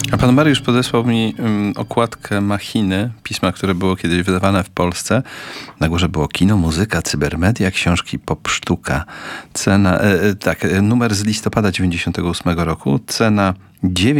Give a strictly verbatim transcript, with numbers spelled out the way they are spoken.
A pan Mariusz podesłał mi um, okładkę Machiny, pisma, które było kiedyś wydawane w Polsce. Na górze było kino, muzyka, cybermedia, książki, pop, sztuka. Cena, e, tak, numer z listopada dziewięćdziesiątego ósmego roku. Cena dziewięć